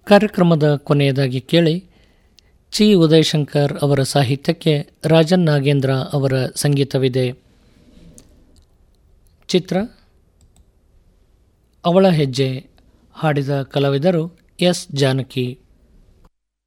ಕಾರ್ಯಕ್ರಮದ ಕೊನೆಯದಾಗಿ ಕೇಳಿ ಚಿ ಉದಯಶಂಕರ್ ಅವರ ಸಾಹಿತ್ಯಕ್ಕೆ ರಾಜನ್ ನಾಗೇಂದ್ರ ಅವರ ಸಂಗೀತವಿದೆ. ಚಿತ್ರ ಅವಳ ಹೆಜ್ಜೆ. ಹಾಡಿದ ಕಲಾವಿದರು ಎಸ್ ಜಾನಕಿ.